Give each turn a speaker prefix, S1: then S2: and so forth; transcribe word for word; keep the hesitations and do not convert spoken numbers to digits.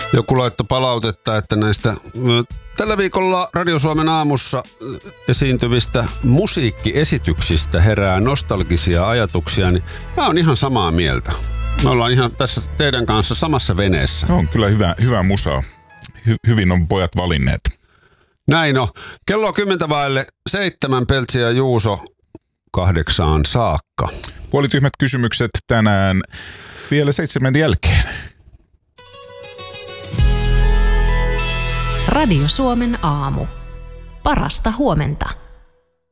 S1: Joku laittoi palautetta, että näistä tällä viikolla Radio Suomen aamussa esiintyvistä musiikkiesityksistä herää nostalgisia ajatuksia, niin mä oon ihan samaa mieltä. Me ollaan ihan tässä teidän kanssa samassa veneessä.
S2: No, on kyllä hyvä, hyvä musa. Hy- hyvin on pojat valinneet.
S1: Näin on. Kello on kymmentä vaille seitsemän, Peltsi ja Juuso kahdeksaan saakka.
S2: Puolityhmät kysymykset tänään vielä seitsemän jälkeen.
S3: Radio Suomen aamu. Parasta huomenta.